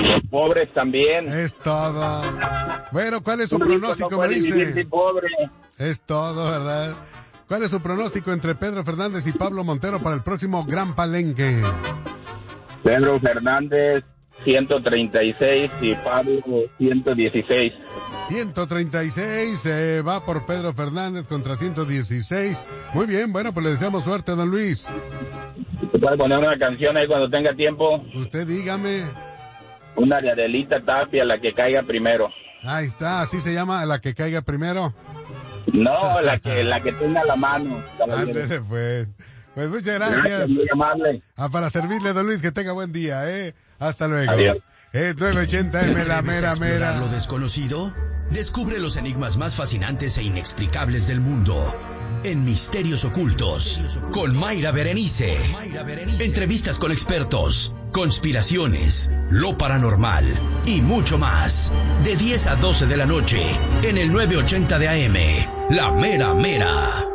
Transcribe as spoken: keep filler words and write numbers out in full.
Los pobres también. Es todo. Bueno, ¿cuál es su Un rico pronóstico, no me puede vivir dice? sin pobre. Es todo, ¿verdad? ¿Cuál es su pronóstico entre Pedro Fernández y Pablo Montero para el próximo Gran Palenque? Pedro Fernández, ciento treinta y seis y Pablo, ciento dieciséis. ciento treinta y seis, se va por Pedro Fernández contra ciento dieciséis. Muy bien, bueno, pues le deseamos suerte, don Luis. ¿Puede poner una canción ahí cuando tenga tiempo? Usted dígame. Una de Adelita Tapia, la que caiga primero. Ahí está, así se llama, la que caiga primero. No, la que la que tenga la mano. Ándele, pues. Pues muchas gracias. Gracias, muy amable. Ah, para servirle, don Luis, que tenga buen día, ¿eh? Hasta luego. Adiós. Es nueve ochenta M, la mera mera. ¿Lo desconocido? Descubre los enigmas más fascinantes e inexplicables del mundo en Misterios Ocultos con Mayra Berenice. Entrevistas con expertos, conspiraciones, lo paranormal y mucho más. De diez a doce de la noche en el nueve ochenta de A M, La Mera Mera.